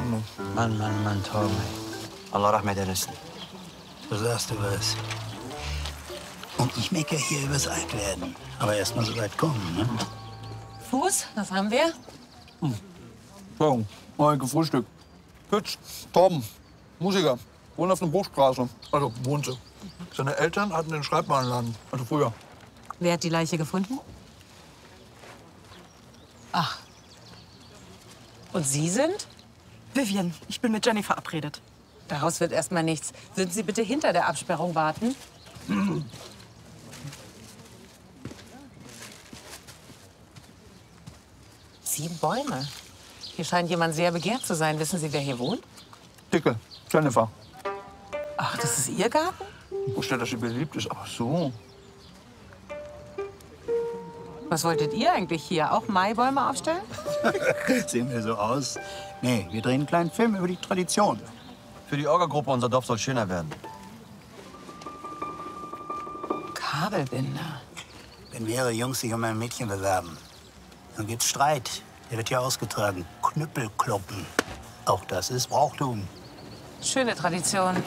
Ordnung. Mann, Torben. Allah rahmet eylesin. Du sagst du was. Und ich meckere hier übers Altwerden. Aber erst mal so weit kommen, ne? Fuß, was haben wir? So, mal gefrühstückt. Pütz, Torben, Musiker, wohnt auf der Bruchstraße. Also wohnte. Seine Eltern hatten den Schreibwarenladen, also früher. Wer hat die Leiche gefunden? Ach. Und Sie sind? Vivian, ich bin mit Jenny verabredet. Daraus wird erst mal nichts. Würden Sie bitte hinter der Absperrung warten? 7 Bäume. Hier scheint jemand sehr begehrt zu sein. Wissen Sie, wer hier wohnt? Dicke, Jennifer. Ach, das ist Ihr Garten? Wo steht, dass sie beliebt ist? Ach so. Was wolltet ihr eigentlich hier? Auch Maibäume aufstellen? Sehen wir so aus? Nee, wir drehen einen kleinen Film über die Tradition. Für die Orga-Gruppe, unser Dorf soll schöner werden. Kabelbinder. Wenn mehrere Jungs sich um ein Mädchen bewerben, dann gibt's Streit. Der wird ja ausgetragen. Knüppelkloppen. Auch das ist Brauchtum. Schöne Tradition.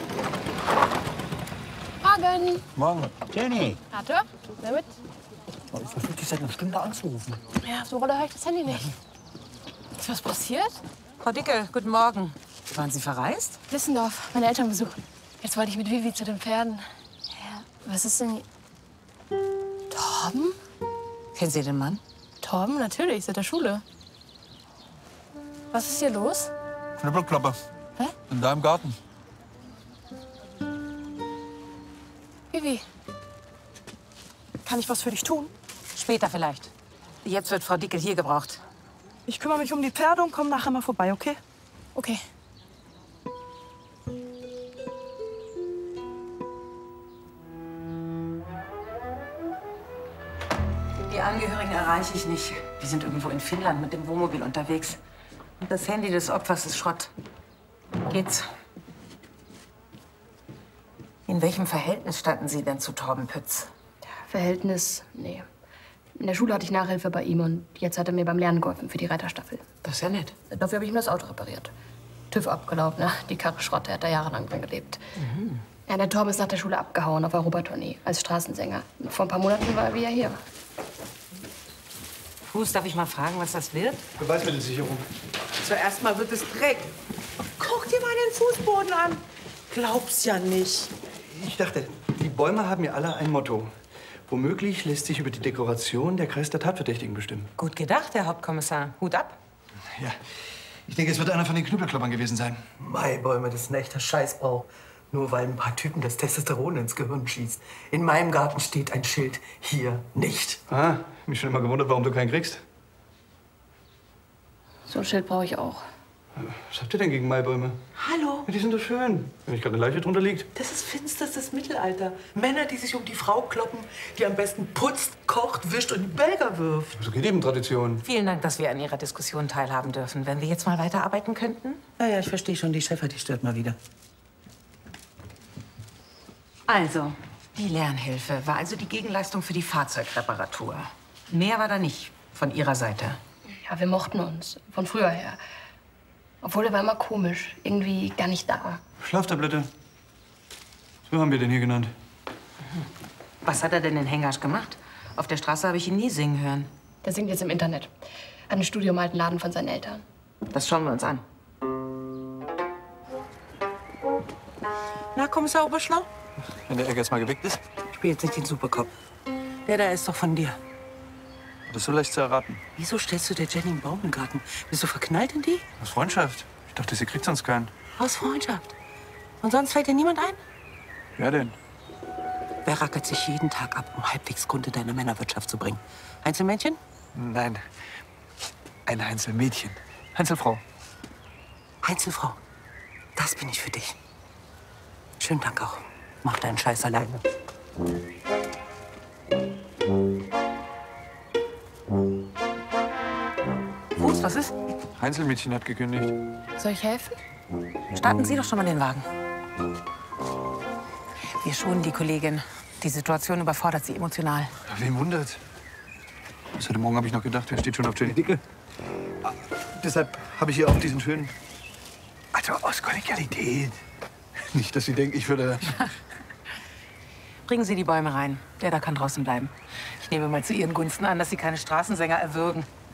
Morgen. Morgen. Jenny. Arthur, wer mit? Ich versuche dich seit einer Stunde anzurufen. Ja, auf der Rolle höre ich das Handy nicht. Ist was passiert? Frau Dicke, guten Morgen. Waren Sie verreist? Lissendorf, meine Eltern besuchen. Jetzt wollte ich mit Vivi zu den Pferden. Ja, was ist denn... Torben? Kennen Sie den Mann? Torben, natürlich, seit der Schule. Was ist hier los? Knüppelklappe. Hä? In deinem Garten. Vivi, Kann ich was für dich tun? Später vielleicht. Jetzt wird Frau Dicke hier gebraucht. Ich kümmere mich um die Pferde und komme nachher mal vorbei, okay? okay. Die Angehörigen erreiche ich nicht. Die sind irgendwo in Finnland mit dem Wohnmobil unterwegs. Und das Handy des Opfers ist Schrott. Geht's? In welchem Verhältnis standen Sie denn zu Torben Pütz? Verhältnis, nee. In der Schule hatte ich Nachhilfe bei ihm und jetzt hat er mir beim Lernen geholfen für die Reiterstaffel. Das ist ja nett. Dafür habe ich ihm das Auto repariert. TÜV abgelaufen, ne? Die Karre Schrott, er hat da jahrelang drin gelebt. Ja, der Torben ist nach der Schule abgehauen auf Europatournee als Straßensänger. Vor ein paar Monaten war er wieder hier. Fuß, darf ich mal fragen, was das wird? Beweismittelsicherung. Zuerst mal wird es Dreck. Guck dir mal den Fußboden an. Glaub's ja nicht. Ich dachte, die Bäume haben ja alle ein Motto. Womöglich lässt sich über die Dekoration der Kreis der Tatverdächtigen bestimmen. Gut gedacht, Herr Hauptkommissar. Hut ab. Ja, ich denke, es wird einer von den Knüppelklappern gewesen sein. Maibäume, das ist ein echter Scheißbau. Nur weil ein paar Typen das Testosteron ins Gehirn schießt. In meinem Garten steht ein Schild, hier nicht. Ah, mich schon immer gewundert, warum du keinen kriegst. So ein Schild brauche ich auch. Was habt ihr denn gegen Maibäume? Hallo, Ja, die sind doch schön. Wenn nicht gerade eine Leiche drunter liegt. das ist finsterstes Mittelalter. Männer, die sich um die Frau kloppen, die am besten putzt, kocht, wischt und in den Belger wirft. So geht eben Tradition. Vielen Dank, dass wir an Ihrer Diskussion teilhaben dürfen. Wenn wir jetzt mal weiterarbeiten könnten? Naja, ich verstehe schon, die Schäfer, die stört mal wieder. Also, die Lernhilfe war also die Gegenleistung für die Fahrzeugreparatur. Mehr war da nicht von Ihrer Seite. Ja, wir mochten uns. Von früher her. Obwohl, er war immer komisch. Irgendwie gar nicht da. Schlaftablette. So haben wir den hier genannt. Was hat er denn in Hengasch gemacht? Auf der Straße habe ich ihn nie singen hören. Der singt jetzt im Internet. Hat ein Studio im alten Laden von seinen Eltern. Das schauen wir uns an. Na, Kommissar Oberschlau? Wenn der Egg jetzt mal gewickt ist, Spiel jetzt nicht den Superkopf. Der da ist doch von dir. das ist so leicht zu erraten. Wieso stellst du der Jenny einen Baum im Garten? Bist du verknallt in die? Aus Freundschaft. Ich dachte, sie kriegt sonst keinen. Aus Freundschaft. Und sonst fällt dir niemand ein? Wer denn? Wer rackert sich jeden Tag ab, um halbwegs Grund in deine Männerwirtschaft zu bringen? Einzelmännchen? Nein, ein Einzelmädchen. Einzelfrau. Einzelfrau. Das bin ich für dich. Schönen Dank auch. Mach deinen Scheiß alleine. Fuß, was ist? Einzelmädchen hat gekündigt. Soll ich helfen? Starten Sie doch schon mal den Wagen. Wir schonen die Kollegin. Die Situation überfordert sie emotional. Ja, wen wundert? Bis heute Morgen habe ich noch gedacht, wer steht schon auf Jenny Dicke. Deshalb habe ich hier auch diesen schönen so aus Kollegialität. Nicht, dass Sie denken, ich würde... Bringen Sie die Bäume rein. Der da kann draußen bleiben. Ich nehme mal zu Ihren Gunsten an, dass Sie keine Straßensänger erwürgen.